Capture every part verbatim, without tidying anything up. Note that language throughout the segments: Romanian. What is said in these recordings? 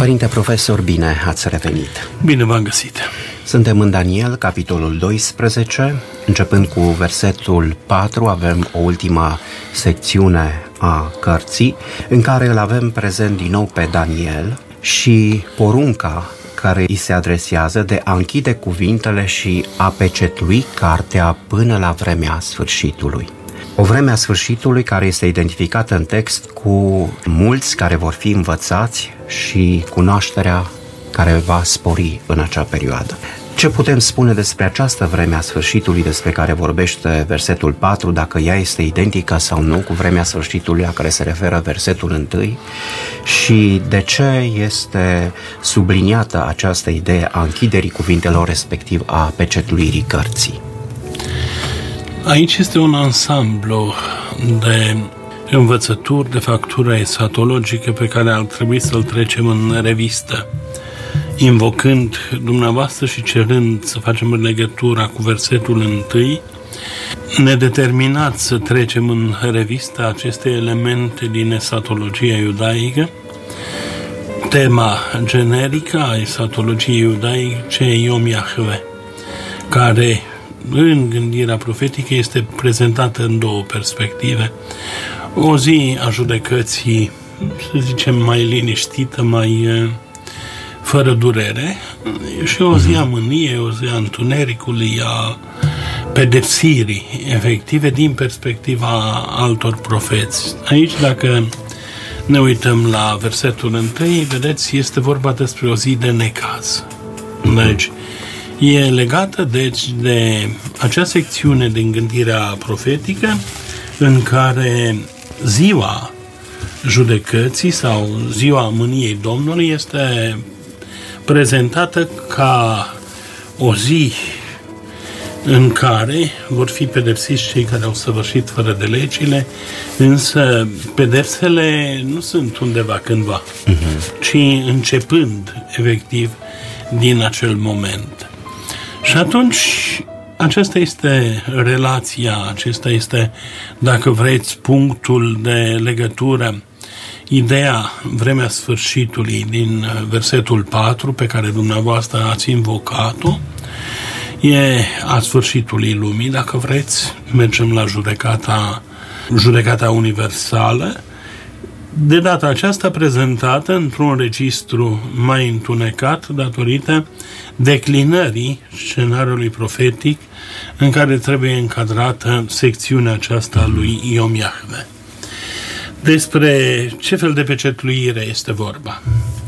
Părinte profesor, bine ați revenit! Bine v-am găsit! Suntem în Daniel, capitolul doisprezece, începând cu versetul patru, avem o ultimă secțiune a cărții, în care îl avem prezent din nou pe Daniel și porunca care îi se adresează de a închide cuvintele și a pecetlui cartea până la vremea sfârșitului. O vreme a sfârșitului care este identificată în text cu mulți care vor fi învățați și cunoașterea care va spori în acea perioadă. Ce putem spune despre această vreme a sfârșitului despre care vorbește versetul patru, dacă ea este identică sau nu cu vremea sfârșitului la care se referă versetul unu și de ce este subliniată această idee a închiderii cuvintelor, respectiv a pecetluirii cărții? Aici este un ansamblu de învățături, de factură esatologică pe care ar trebui să-l trecem în revistă, invocând dumneavoastră și cerând să facem legătura cu versetul unu, nedeterminați să trecem în revistă aceste elemente din esatologia iudaică. Tema generică a esatologiei iudaice e Yom Yahweh, care în gândirea profetică este prezentată în două perspective. O zi a judecății, să zicem, mai liniștită, mai fără durere, și o zi a mâniei, o zi a întunericului, a pedepsirii efective din perspectiva altor profeți. Aici, dacă ne uităm la versetul unu, vedeți, este vorba despre o zi de necaz. Deci, e legată, deci, de acea secțiune din gândirea profetică în care ziua judecății sau ziua mâniei Domnului este prezentată ca o zi în care vor fi pedepsiți cei care au săvârșit fără de legile, însă pedepsele nu sunt undeva cândva, uh-huh. ci începând, efectiv, din acel moment. Și atunci, aceasta este relația, acesta este, dacă vreți, punctul de legătură, ideea vremea sfârșitului din versetul patru, pe care dumneavoastră ați invocat-o, e a sfârșitului lumii, dacă vreți, mergem la judecata, judecata universală, de data aceasta prezentată într-un registru mai întunecat datorită declinării scenariului profetic în care trebuie încadrată secțiunea aceasta lui Yom Yahweh. Despre ce fel de pecetluire este vorba?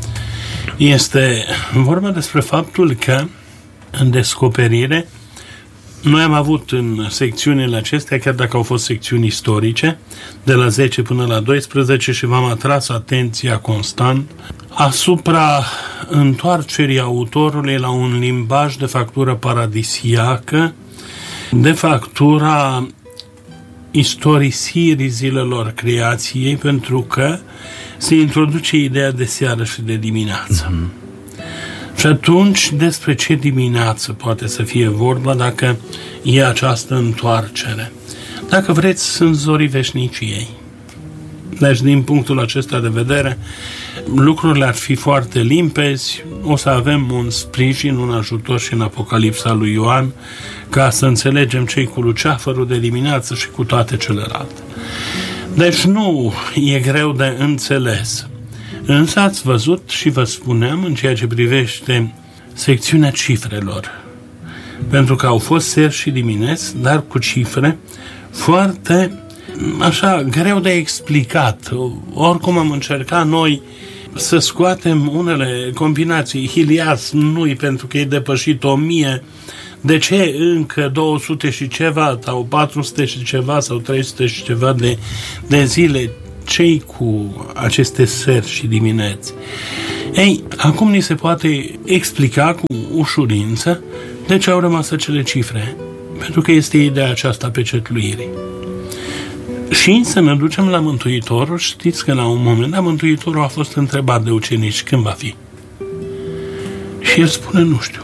Este vorba despre faptul că în descoperire noi am avut în secțiunile acestea, chiar dacă au fost secțiuni istorice, de la zece până la doisprezece, și v-am atras atenția constant asupra întoarcerii autorului la un limbaj de factură paradisiacă, de factura istorisirii zilelor creației, pentru că se introduce ideea de seară și de dimineață. Mm-hmm. Și atunci, despre ce dimineață poate să fie vorba dacă e această întoarcere? Dacă vreți, sunt zorii veșniciei. Deci, din punctul acesta de vedere, lucrurile ar fi foarte limpezi, o să avem un sprijin, un ajutor și în Apocalipsa lui Ioan, ca să înțelegem ce-i cu luceafărul de dimineață și cu toate celelalte. Deci nu e greu de înțeles. Însă ați văzut și vă spuneam în ceea ce privește secțiunea cifrelor, pentru că au fost seri și dimineți, dar cu cifre foarte, așa, greu de explicat. Oricum am încercat noi să scoatem unele combinații. Hilias nu-i, pentru că e depășit o mie. De ce încă două sute și ceva, sau patru sute și ceva, sau trei sute și ceva de, de zile? Ce-i cu aceste seri și dimineți? Ei, acum ni se poate explica cu ușurință de ce au rămas acele cifre. Pentru că este ideea aceasta pecetluirii. Și să ne ducem la Mântuitorul. Știți că la un moment dat Mântuitorul a fost întrebat de ucenici când va fi. Și el spune, nu știu.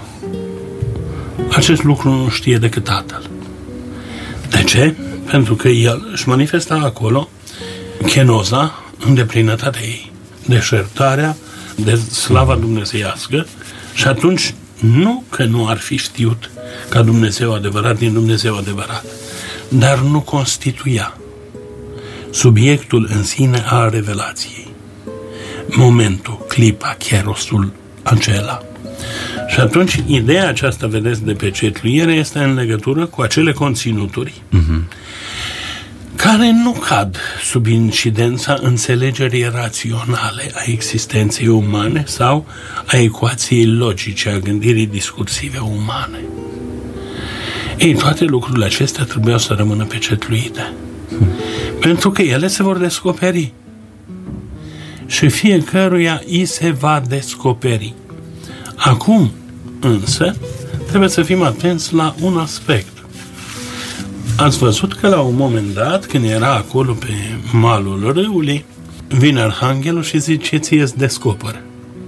Acest lucru nu știe decât Tatăl. De ce? Pentru că el își manifesta acolo chenoza în deplinătatea ei. Deșertarea, de slava dumnezeiască și atunci nu că nu ar fi știut ca Dumnezeu adevărat din Dumnezeu adevărat, dar nu constituia subiectul în sine al revelației. Momentul, clipa, cherosul acela. Și atunci, ideea aceasta, vedeți, de pecetluire este în legătură cu acele conținuturi uh-huh. care nu cad sub incidența înțelegerii raționale a existenței umane sau a ecuației logice, a gândirii discursive umane. Ei, toate lucrurile acestea trebuiau să rămână pecetluite. Hmm. Pentru că ele se vor descoperi. Și fiecăruia îi se va descoperi. Acum, însă, trebuie să fim atenți la un aspect. Ați văzut că la un moment dat, când era acolo pe malul râului, vine arhanghelul și zice, ție-ți descoperă.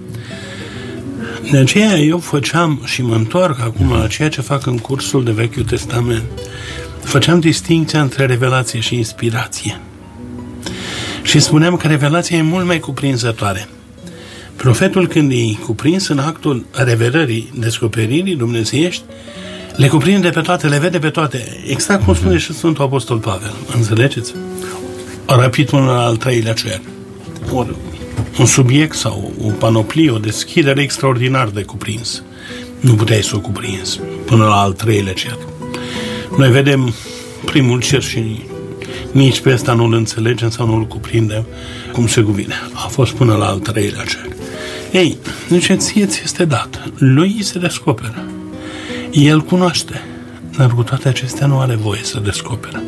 De aceea eu făceam, și mă întorc acum la ceea ce fac în cursul de Vechiul Testament, făceam distincția între revelație și inspirație. Și spuneam că revelația e mult mai cuprinzătoare. Profetul, când e cuprins în actul revelării, descoperirii dumnezeiești, le cuprinde pe toate, le vede pe toate, exact cum spune și Sfântul Apostol Pavel. Înțelegeți? Răpit până la al treilea cer. Ori un subiect sau o panoplie, o deschidere extraordinar de cuprins. Nu puteai să o cuprinzi până la al treilea cer. Noi vedem primul cer și nici pe ăsta nu-l înțelegem sau nu-l cuprindem cum se cuvine. A fost până la al treilea cer. Ei, zice, ție ți este dat. Lui se descoperă. El cunoaște, dar cu toate acestea nu are voie să descopere.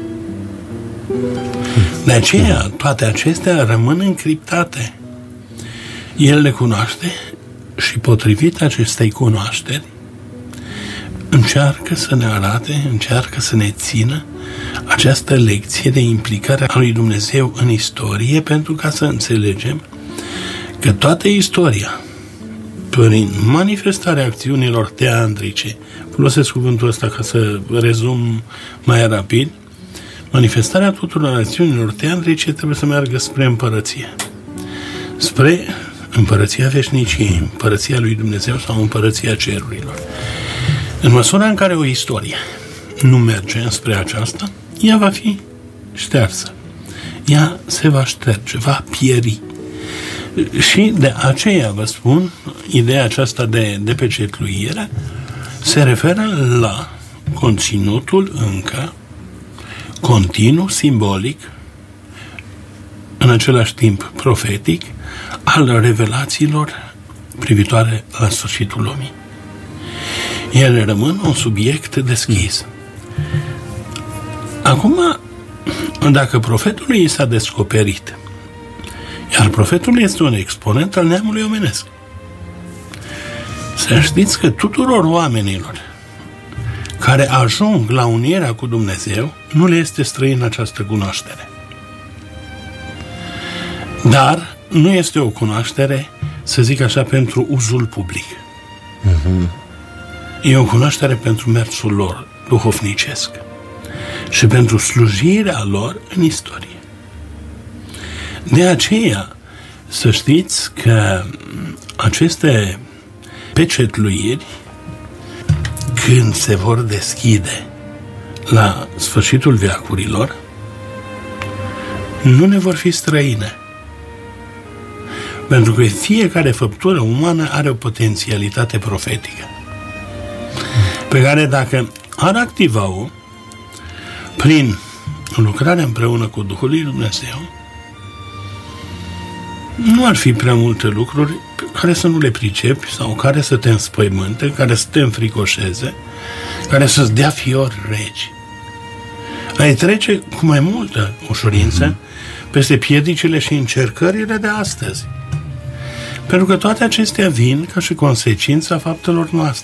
De aceea, toate acestea rămân încriptate. El le cunoaște și, potrivit acestei cunoașteri, încearcă să ne arate, încearcă să ne țină această lecție de implicare a lui Dumnezeu în istorie, pentru ca să înțelegem că toată istoria, prin manifestarea acțiunilor teandrice, folosesc cuvântul ăsta ca să rezum mai rapid, manifestarea tuturor acțiunilor teandrice trebuie să meargă spre împărăție. Spre împărăția veșniciei, împărăția lui Dumnezeu sau împărăția cerurilor. În măsura în care o istorie nu merge spre aceasta, ea va fi ștearsă. Ea se va șterge, va pieri. Și de aceea vă spun, ideea aceasta de, de pecetluire se referă la conținutul încă continuu, simbolic, în același timp profetic, al revelațiilor privitoare la sfârșitul lumii. Ele rămân un subiect deschis. Acum, dacă profetului i s-a descoperit, iar profetul este un exponent al neamului omenesc, să știți că tuturor oamenilor care ajung la unirea cu Dumnezeu, nu le este străină această cunoaștere. Dar nu este o cunoaștere, să zic așa, pentru uzul public. Uh-huh. E o cunoaștere pentru mersul lor duhovnicesc și pentru slujirea lor în istorie. De aceea, să știți că aceste pecetluiri, când se vor deschide la sfârșitul veacurilor, nu ne vor fi străine. Pentru că fiecare făptură umană are o potențialitate profetică, pe care, dacă ar activa-o prin lucrarea împreună cu Duhul lui Dumnezeu, nu ar fi prea multe lucruri care să nu le pricepi sau care să te înspăimânte, care să te înfricoșeze, care să-ți dea fiori regi. Ai trece cu mai multă ușurință mm-hmm. peste piedicile și încercările de astăzi. Pentru că toate acestea vin ca și consecința faptelor noastre.